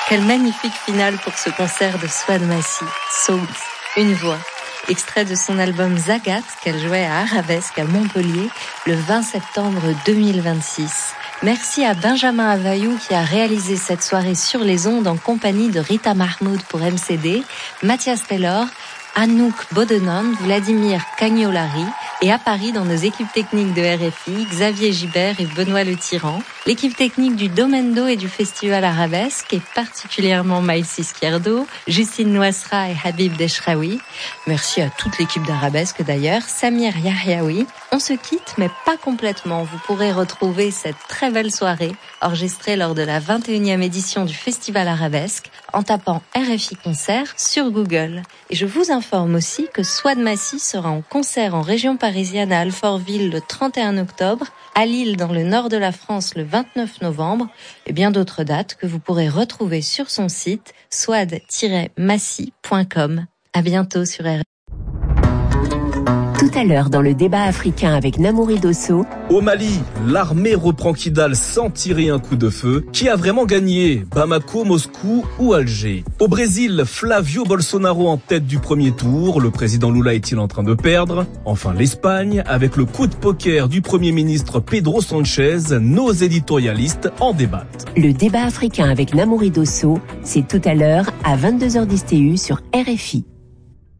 Quelle magnifique finale pour ce concert de Souad Massy, Souls, une voix. Extrait de son album Zagat qu'elle jouait à Arabesque à Montpellier le 20 septembre 2026. Merci à Benjamin Availlou qui a réalisé cette soirée sur les ondes en compagnie de Rita Mahmoud pour MCD, Mathias Taylor, Anouk Bodenon, Vladimir Cagnolari et à Paris dans nos équipes techniques de RFI, Xavier Gibert et Benoît Le Tyran. L'équipe technique du Domendo et du Festival Arabesque et particulièrement Maïs Izquierdo, Justine Nouassra et Habib Deshraoui. Merci à toute l'équipe d'Arabesque d'ailleurs, Samir Yahyaoui. On se quitte mais pas complètement. Vous pourrez retrouver cette très belle soirée enregistrée lors de la 21e édition du Festival Arabesque en tapant RFI Concert sur Google. Et je vous informe aussi que Souad Massy sera en concert en région parisienne à Alfortville le 31 octobre, à Lille dans le nord de la France le 29 novembre et bien d'autres dates que vous pourrez retrouver sur son site souad-massy.com. À bientôt sur RFI. Tout à l'heure dans le débat africain avec Namouri Dosso. Au Mali, l'armée reprend Kidal sans tirer un coup de feu. Qui a vraiment gagné? Bamako, Moscou ou Alger? Au Brésil, Flavio Bolsonaro en tête du premier tour. Le président Lula est-il en train de perdre? Enfin, l'Espagne, avec le coup de poker du premier ministre Pedro Sanchez, nos éditorialistes en débattent. Le débat africain avec Namouri Dosso, c'est tout à l'heure à 22h10 TU sur RFI.